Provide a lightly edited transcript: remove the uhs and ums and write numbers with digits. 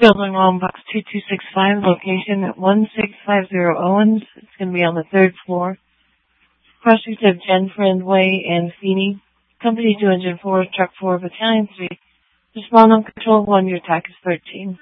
Building on box 2265, location at 1650 Owens. It's going to be on the third floor. Cross streets of Jen Friend Way and Feeney. Company 2 Engine 4, Truck 4, Battalion 3. Respond on Control 1, your TAC is 13.